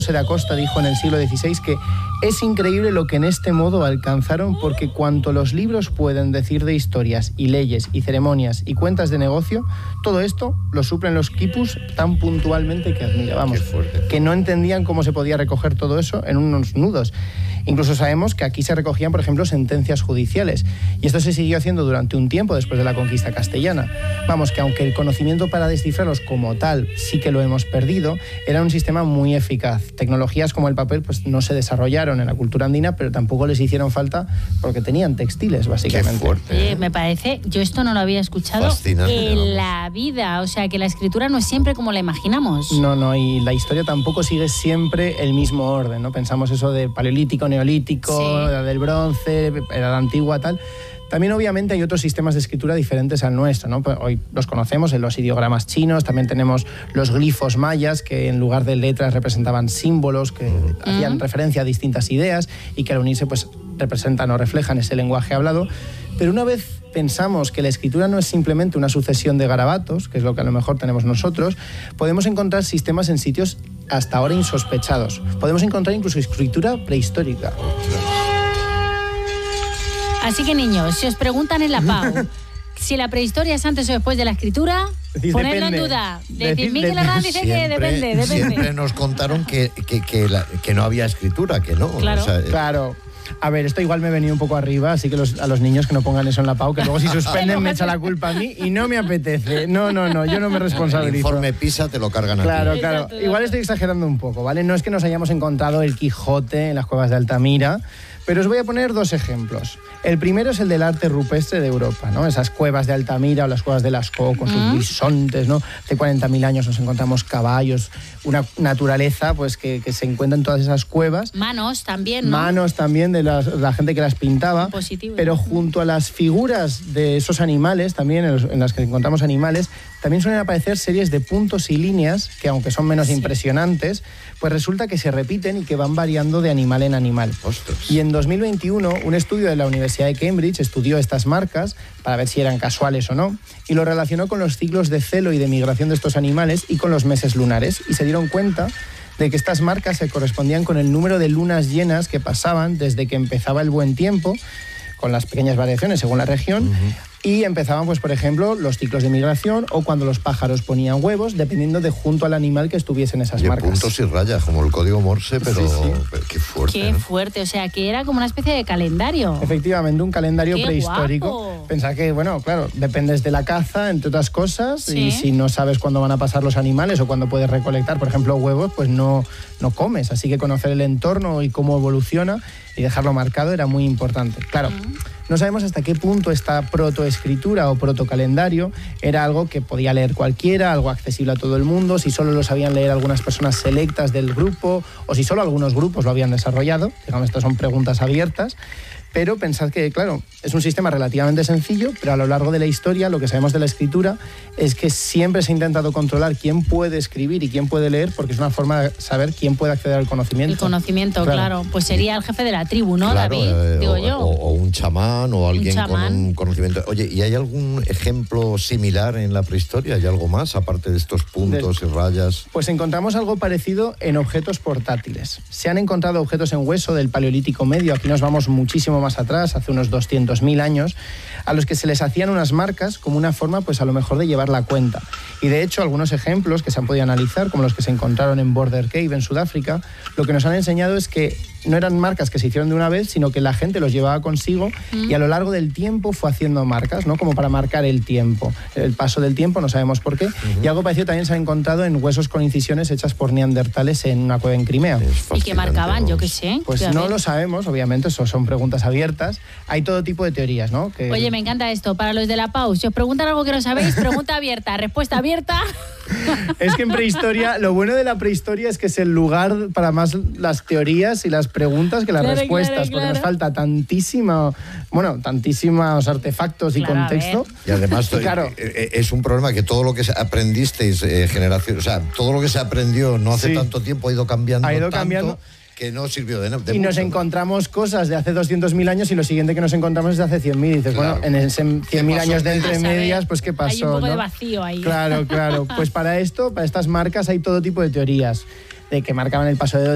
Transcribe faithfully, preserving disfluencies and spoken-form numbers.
de Acosta dijo en el siglo dieciséis que es increíble lo que en este modo alcanzaron, porque cuanto los libros pueden decir de historias y leyes y ceremonias y cuentas de negocio, todo esto lo suplen los quipus tan puntualmente que admira. Vamos, que no entendían cómo se podía recoger todo eso en unos nudos. Incluso sabemos que aquí se recogían, por ejemplo, sentencias judiciales. Y esto se siguió haciendo durante un tiempo después de la conquista castellana. Vamos, que aunque el conocimiento para descifrarlos como tal sí que lo hemos perdido, era un sistema muy eficaz. Tecnologías como el papel pues no se desarrollaron en la cultura andina, pero tampoco les hicieron falta porque tenían textiles, básicamente. Qué fuerte, ¿eh? Oye, me parece, yo esto no lo había escuchado Fascinante, en ¿no? la vida. O sea, que la escritura no es siempre como la imaginamos. No, no, y la historia tampoco sigue siempre el mismo orden, ¿no? Pensamos eso de paleolítico, neolítico, Sí. edad del bronce, edad antigua, tal. También, obviamente, hay otros sistemas de escritura diferentes al nuestro, ¿no? Hoy los conocemos en los ideogramas chinos, también tenemos los glifos mayas, que en lugar de letras representaban símbolos que mm. hacían referencia a distintas ideas y que al unirse pues representan o reflejan ese lenguaje hablado. Pero una vez pensamos que la escritura no es simplemente una sucesión de garabatos, que es lo que a lo mejor tenemos nosotros, podemos encontrar sistemas en sitios hasta ahora insospechados. Podemos encontrar incluso escritura prehistórica. Así que, niños, si os preguntan en la P A U si la prehistoria es antes o después de la escritura, Decís, ponedlo depende. en duda. Decir, Decid, Miguel depende. Hernández dice que Siempre- depende, depende. Siempre nos contaron que, que, que, la- que no había escritura, que no. Claro. O sea, Claro. A ver, esto igual me he venido un poco arriba, así que los, a los niños que no pongan eso en la P A U, que luego si suspenden me echa la culpa a mí y no me apetece. No, no, no, yo no me el responsabilizo. informe PISA te lo cargan a Claro, ti. claro. Exacto, Igual exacto. estoy exagerando un poco, ¿vale? No es que nos hayamos encontrado el Quijote en las cuevas de Altamira, pero os voy a poner dos ejemplos. El primero es el del arte rupestre de Europa, ¿no? Esas cuevas de Altamira o las cuevas de Lascaux con sus bisontes, ¿no? Hace cuarenta mil años nos encontramos caballos, una naturaleza pues que, que se encuentra en todas esas cuevas. Manos también, ¿no? Manos también de las- la gente que las pintaba, Positivo, pero ¿no? junto a las figuras de esos animales, también en, los- en las que encontramos animales, también suelen aparecer series de puntos y líneas que, aunque son menos Sí. impresionantes, pues resulta que se repiten y que van variando de animal en animal. Ostras. Y en dos mil veintiuno, un estudio de la Universidad de Cambridge estudió estas marcas para ver si eran casuales o no, y lo relacionó con los ciclos de celo y de migración de estos animales y con los meses lunares, y se dieron cuenta de que estas marcas se correspondían con el número de lunas llenas que pasaban desde que empezaba el buen tiempo, con las pequeñas variaciones según la región, uh-huh. y empezaban, pues por ejemplo, los ciclos de migración o cuando los pájaros ponían huevos, dependiendo de junto al animal que estuviesen esas Y marcas. puntos y rayas, como el código Morse, pero, Sí, sí. pero qué fuerte. Qué ¿no? fuerte, o sea, que era como una especie de calendario. Efectivamente, un calendario ¡Qué prehistórico. guapo! Pensar que, bueno, claro, dependes de la caza, entre otras cosas, Sí. y si no sabes cuándo van a pasar los animales o cuándo puedes recolectar, por ejemplo, huevos, pues no, no comes. Así que conocer el entorno y cómo evoluciona y dejarlo marcado era muy importante. Claro, Mm. no sabemos hasta qué punto esta protoescritura o protocalendario era algo que podía leer cualquiera, algo accesible a todo el mundo, si solo lo sabían leer algunas personas selectas del grupo o si solo algunos grupos lo habían desarrollado. Digamos, estas son preguntas abiertas. Pero pensad que, claro, es un sistema relativamente sencillo, pero a lo largo de la historia lo que sabemos de la escritura es que siempre se ha intentado controlar quién puede escribir y quién puede leer, porque es una forma de saber quién puede acceder al conocimiento. El conocimiento, claro. claro. Pues sería el jefe de la tribu, ¿no, Claro, David? eh, Digo o, yo. O, o un chamán o alguien con chamán. un conocimiento. Oye, ¿y hay algún ejemplo similar en la prehistoria? ¿Hay algo más, aparte de estos puntos de... y rayas? Pues encontramos algo parecido en objetos portátiles. Se han encontrado objetos en hueso del Paleolítico Medio, aquí nos vamos muchísimo más atrás, hace unos doscientos mil años, a los que se les hacían unas marcas como una forma, pues a lo mejor de llevar la cuenta. Y de hecho, algunos ejemplos que se han podido analizar, como los que se encontraron en Border Cave, en Sudáfrica, lo que nos han enseñado es que no eran marcas que se hicieron de una vez, sino que la gente los llevaba consigo mm. y a lo largo del tiempo fue haciendo marcas, ¿no? Como para marcar el tiempo. El paso del tiempo, no sabemos por qué. Uh-huh. Y algo parecido también se ha encontrado en huesos con incisiones hechas por neandertales en una cueva en Crimea. ¿Y qué marcaban? Yo qué sé. Pues no lo sabemos, obviamente, eso son preguntas abiertas. Hay todo tipo de teorías, ¿no? Que... Oye, me encanta esto. Para los de la P A U, si os preguntan algo que no sabéis, pregunta abierta, respuesta abierta. Es que en prehistoria, lo bueno de la prehistoria es que es el lugar para más las teorías y las preguntas que las claro, respuestas, claro, porque claro. nos falta tantísima, bueno, tantísimos artefactos y claro, contexto. Y además y claro, es un problema que todo lo que aprendisteis eh, generación, o sea, todo lo que se aprendió no hace sí. tanto tiempo ha ido cambiando ha ido tanto cambiando que no sirvió de, de y mucho, nos ¿no? encontramos cosas de hace doscientos mil años y lo siguiente que nos encontramos es de hace cien mil. Y dices, claro. bueno, en ese cien mil años de entre medias, pues ¿qué pasó? Hay un poco ¿no? de vacío ahí. Claro, claro. Pues para esto, para estas marcas hay todo tipo de teorías, de que marcaban el paso de